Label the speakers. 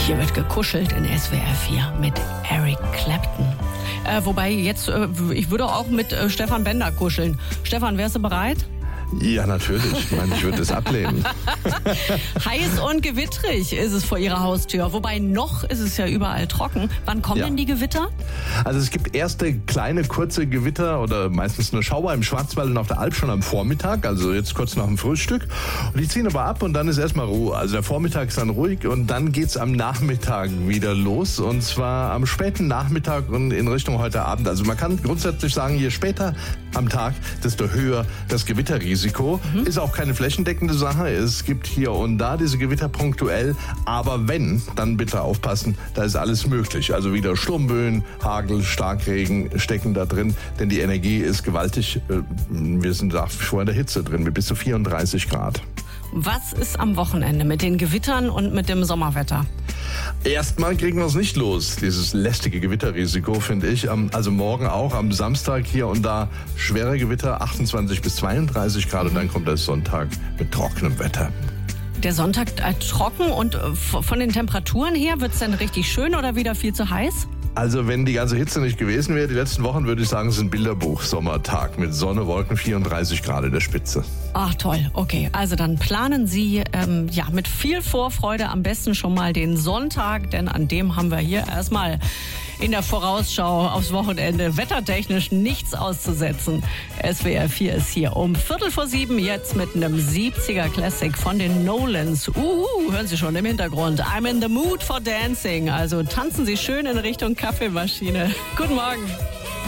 Speaker 1: Hier wird gekuschelt in SWR 4 mit Eric Clapton. Wobei jetzt, ich würde auch mit Stefan Bender kuscheln. Stefan, wärst du bereit?
Speaker 2: Ja, natürlich. Ich meine, ich würde es ablehnen.
Speaker 1: Heiß und gewittrig ist es vor Ihrer Haustür. Wobei noch ist es ja überall trocken. Wann kommen denn die Gewitter?
Speaker 2: Also es gibt erste kleine, kurze Gewitter oder meistens nur Schauer im Schwarzwald und auf der Alp schon am Vormittag, also jetzt kurz nach dem Frühstück. Und die ziehen aber ab und dann ist erstmal Ruhe. Also der Vormittag ist dann ruhig und dann geht's am Nachmittag wieder los. Und zwar am späten Nachmittag und in Richtung heute Abend. Also man kann grundsätzlich sagen, je später am Tag, desto höher das Gewitterrisiko. Ist auch keine flächendeckende Sache. Es gibt hier und da diese Gewitter punktuell. Aber wenn, dann bitte aufpassen, da ist alles möglich. Also wieder Sturmböen, Hagel, Starkregen stecken da drin. Denn die Energie ist gewaltig. Wir sind nach wie vor in der Hitze drin, mit bis zu 34 Grad.
Speaker 1: Was ist am Wochenende mit den Gewittern und mit dem Sommerwetter?
Speaker 2: Erstmal kriegen wir es nicht los, dieses lästige Gewitterrisiko, finde ich. Also morgen auch, am Samstag hier und da schwere Gewitter, 28 bis 32 Grad und dann kommt der Sonntag mit trockenem Wetter.
Speaker 1: Der Sonntag trocken und von den Temperaturen her, wird es denn richtig schön oder wieder viel zu heiß?
Speaker 2: Also wenn die ganze Hitze nicht gewesen wäre, die letzten Wochen würde ich sagen, es ist ein Bilderbuch-Sommertag mit Sonne, Wolken, 34 Grad in der Spitze.
Speaker 1: Ach toll, okay. Also dann planen Sie mit viel Vorfreude am besten schon mal den Sonntag, denn an dem haben wir hier erstmal in der Vorausschau aufs Wochenende wettertechnisch nichts auszusetzen. SWR 4 ist hier um 6:45 jetzt mit einem 70er Classic von den Nolans. Hören Sie schon im Hintergrund. I'm in the mood for dancing. Also tanzen Sie schön in Richtung Kaffeemaschine. Guten Morgen.